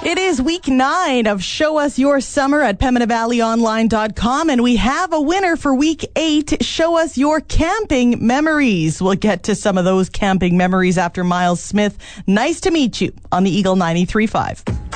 It is week 9 of Show Us Your Summer at PembinaValleyOnline.com, and we have a winner for week 8, Show Us Your Camping Memories. We'll get to some of those camping memories after Miles Smith. Nice to meet you on the Eagle 93.5.